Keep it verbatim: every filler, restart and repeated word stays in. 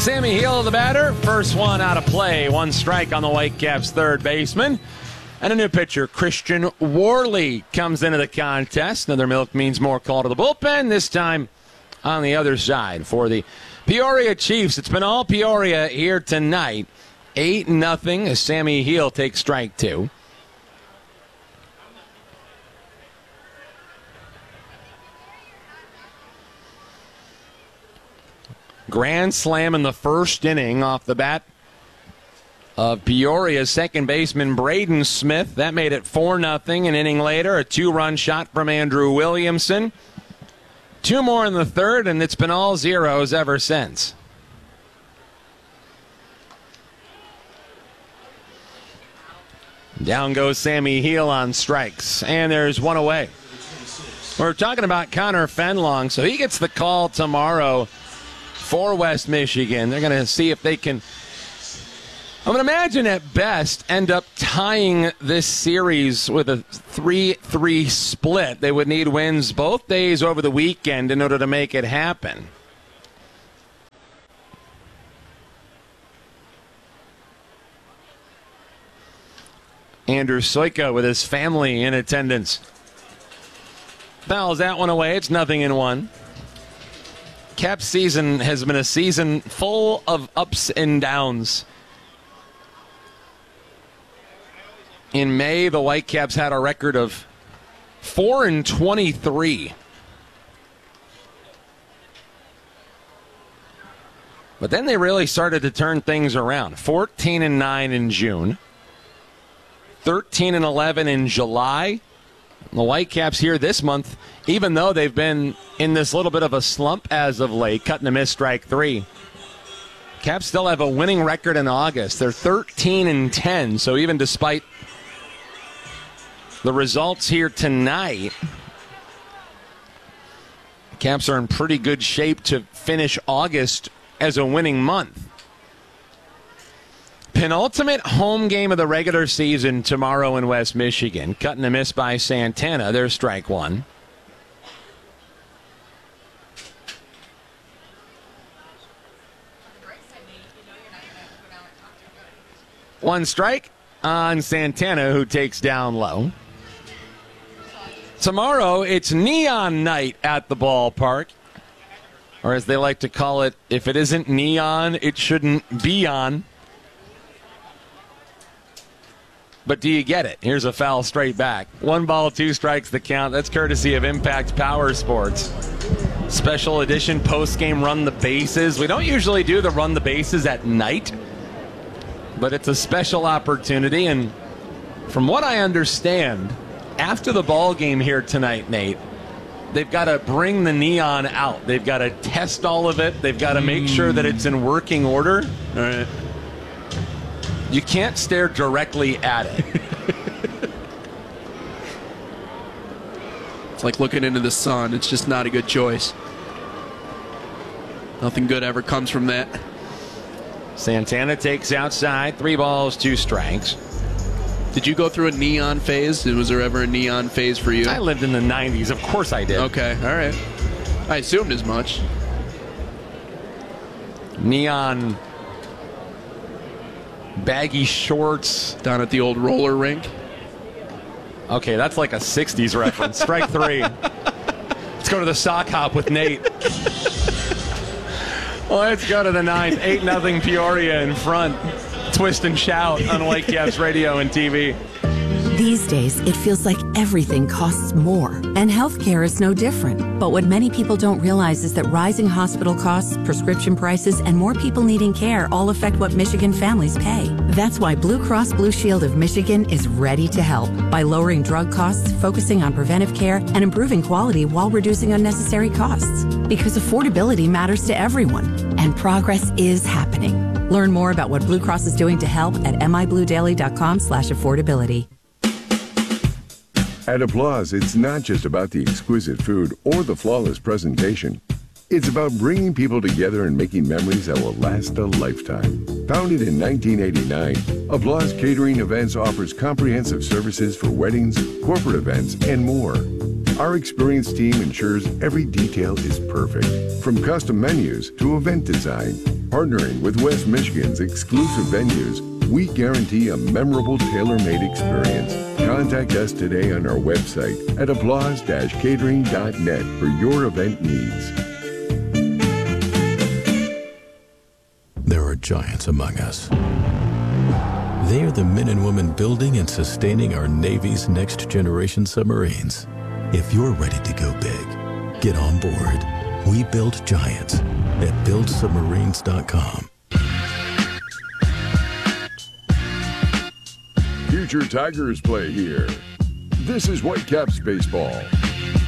Sammy Heel, the batter. First one out of play. One strike on the Whitecaps' third baseman. And a new pitcher, Christian Worley, comes into the contest. Another Milk Means More call to the bullpen, this time on the other side for the Peoria Chiefs. It's been all Peoria here tonight. eight nothing as Sammy Heel takes strike two. Grand slam in the first inning off the bat of Peoria's second baseman Braden Smith. That made it four nothing. An inning later, a two-run shot from Andrew Williamson. Two more in the third, and it's been all zeros ever since. Down goes Sammy Heel on strikes, and there's one away. We're talking about Connor Fenlong, so he gets the call tomorrow for West Michigan. They're going to see if they can, I would imagine at best, end up tying this series with a three three split. They would need wins both days over the weekend in order to make it happen. Andrew Soika with his family in attendance fouls that one away. It's nothing in one. Cap season has been a season full of ups and downs. In May, the Whitecaps had a record of four and twenty-three. But then they really started to turn things around. fourteen and nine in June. thirteen and eleven in July. The Whitecaps here this month, even though they've been in this little bit of a slump as of late, cutting a miss strike three. Caps still have a winning record in August. They're thirteen and ten, so even despite the results here tonight, Caps are in pretty good shape to finish August as a winning month. Penultimate home game of the regular season tomorrow in West Michigan. Cutting a miss by Santana. There's strike one. One strike on Santana, who takes down low. Tomorrow, it's neon night at the ballpark. Or as they like to call it, if it isn't neon, it shouldn't be on. But do you get it? Here's a foul straight back. One ball, two strikes the count. That's courtesy of Impact Power Sports. Special edition post-game run the bases. We don't usually do the run the bases at night, but it's a special opportunity. And from what I understand, after the ball game here tonight, Nate, they've got to bring the neon out. They've got to test all of it. They've got to make sure that it's in working order. All right. You can't stare directly at it. It's like looking into the sun. It's just not a good choice. Nothing good ever comes from that. Santana takes outside. Three balls, two strikes. Did you go through a neon phase? Was there ever a neon phase for you? I lived in the nineties. Of course I did. Okay, all right. I assumed as much. Neon baggy shorts. Down at the old roller rink. Okay, that's like a sixties reference. Strike three. Let's go to the sock hop with Nate. Let's go to the ninth. eight nothing Peoria in front. Twist and shout on Whitecaps radio and T V. These days, it feels like everything costs more, and healthcare is no different. But what many people don't realize is that rising hospital costs, prescription prices, and more people needing care all affect what Michigan families pay. That's why Blue Cross Blue Shield of Michigan is ready to help by lowering drug costs, focusing on preventive care, and improving quality while reducing unnecessary costs. Because affordability matters to everyone, and progress is happening. Learn more about what Blue Cross is doing to help at mibluedaily.com slash affordability. At Applause, it's not just about the exquisite food or the flawless presentation. It's about bringing people together and making memories that will last a lifetime. Founded in nineteen eighty-nine, Applause Catering Events offers comprehensive services for weddings, corporate events, and more. Our experienced team ensures every detail is perfect, from custom menus to event design. Partnering with West Michigan's exclusive venues, we guarantee a memorable tailor-made experience. Contact us today on our website at applause dash catering dot net for your event needs. There are giants among us. They are the men and women building and sustaining our Navy's next generation submarines. If you're ready to go big, get on board. We build giants at build submarines dot com. Future Tigers play here. This is Whitecaps baseball.